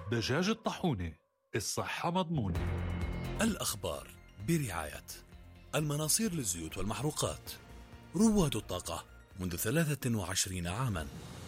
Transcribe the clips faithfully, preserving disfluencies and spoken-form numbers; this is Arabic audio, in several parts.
دجاج الطاحونة، الصحة مضمونة. الأخبار برعاية المناصير للزيوت والمحروقات، رواد الطاقة منذ ثلاثة وعشرين عاما.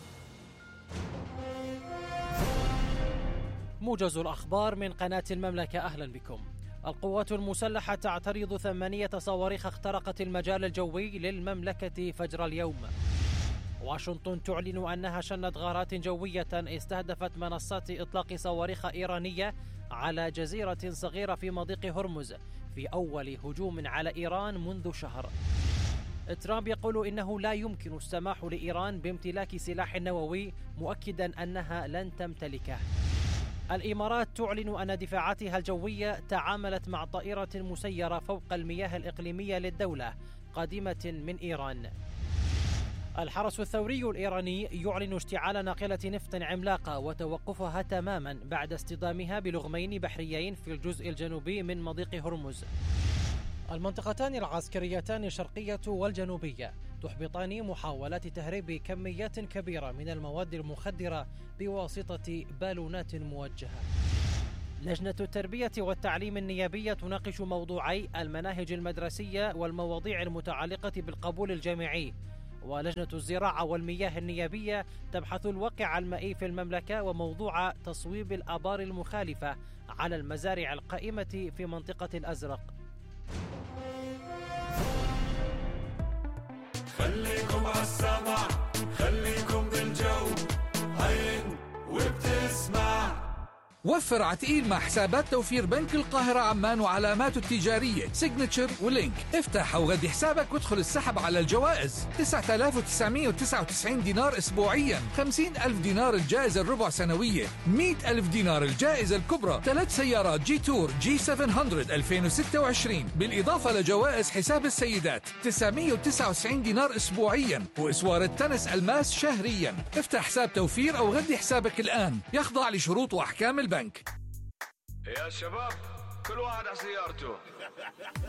موجز الأخبار من قناة المملكة، أهلا بكم. القوات المسلحة تعترض ثمانية صواريخ اخترقت المجال الجوي للمملكة فجر اليوم. واشنطن تعلن أنها شنت غارات جوية استهدفت منصات إطلاق صواريخ إيرانية على جزيرة صغيرة في مضيق هرمز في أول هجوم على إيران منذ شهر. ترامب يقول إنه لا يمكن السماح لإيران بامتلاك سلاح نووي، مؤكدا أنها لن تمتلكه. الإمارات تعلن أن دفاعاتها الجوية تعاملت مع طائرة مسيرة فوق المياه الإقليمية للدولة قادمة من إيران. الحرس الثوري الإيراني يعلن اشتعال ناقلة نفط عملاقة وتوقفها تماما بعد اصطدامها بلغمين بحريين في الجزء الجنوبي من مضيق هرمز. المنطقتان العسكريتان الشرقية والجنوبية تحبطان محاولات تهريب كميات كبيرة من المواد المخدرة بواسطة بالونات موجهة. لجنة التربية والتعليم النيابية تناقش موضوعي المناهج المدرسية والمواضيع المتعلقة بالقبول الجامعي. ولجنة الزراعة والمياه النيابية تبحث الواقع المائي في المملكة وموضوع تصويب الآبار المخالفة على المزارع القائمة في منطقة الأزرق. خليكم عالسمع، خليكم بالجو، هين وبتسمع. وفر عتقيل مع حسابات توفير بنك القاهرة عمان وعلاماته التجارية سيجنتشر ولينك. افتح او غدي حسابك وادخل السحب على الجوائز. تسعة آلاف وتسعمائة وتسعة وتسعين دينار اسبوعيا، خمسين ألف دينار الجائزة الربع سنوية، مئة ألف دينار الجائزة الكبرى، ثلاث سيارات جي تور جي سبعمائة ألفين وستة وعشرين، بالإضافة لجوائز حساب السيدات تسعمائة وتسعة وتسعين دينار اسبوعيا، وإسوار التنس الماس شهريا. افتح حساب توفير او غدي حسابك الآن، يخضع لشروط وأحكام البنك. يا شباب كل واحد على سيارته.